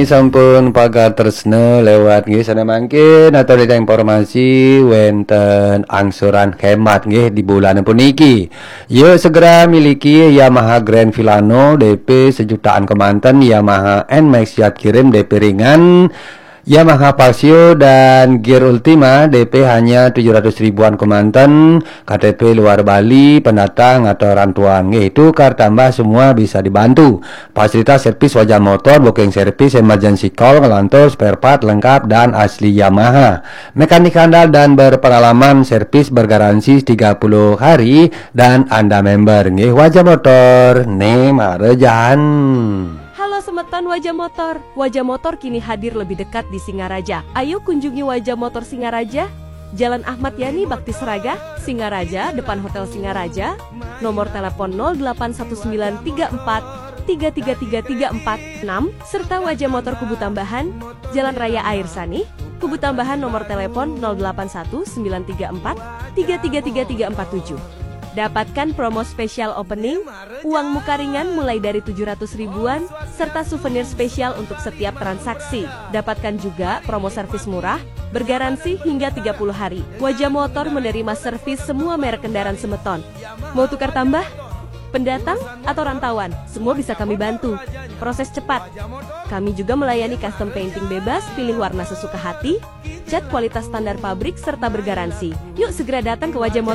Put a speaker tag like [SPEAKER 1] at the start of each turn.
[SPEAKER 1] Sampun pagar tresna lewat nggih sana mangkin atau ada informasi wenten angsuran hemat nggih di bulan puniki. Yuk segera miliki Yamaha Grand Filano DP sejutaan kemanten, Yamaha NMAX Yacht kirim DP ringan, Yamaha Pasio dan Gear Ultima DP hanya 700 ribuan kemanten, KTP luar Bali, pendatang atau rantuan itu kar tambah semua bisa dibantu. Fasilitas servis wajah motor, booking servis, emergency call, ngelantur, spare part lengkap dan asli Yamaha. Mekanik handal dan berpengalaman, servis bergaransi 30 hari dan Anda member nggih wajah motor nih marejan.
[SPEAKER 2] Halo semeton Wajah Motor. Wajah Motor kini hadir lebih dekat di Singaraja. Ayo kunjungi Wajah Motor Singaraja, Jalan Ahmad Yani Bakti Seraga, Singaraja, depan Hotel Singaraja. Nomor telepon 0819433346 serta Wajah Motor Kubu Tambahan, Jalan Raya Air Sani, Kubu Tambahan nomor telepon 081934333347. Dapatkan promo spesial opening, uang muka ringan mulai dari 700 ribuan, serta souvenir spesial untuk setiap transaksi. Dapatkan juga promo servis murah, bergaransi hingga 30 hari. Wajah Motor menerima servis semua merek kendaraan semeton. Mau tukar tambah? Pendatang atau rantauan, semua bisa kami bantu. Proses cepat. Kami juga melayani custom painting bebas, pilih warna sesuka hati, cat kualitas standar pabrik, serta bergaransi. Yuk segera datang ke Wajah Motor.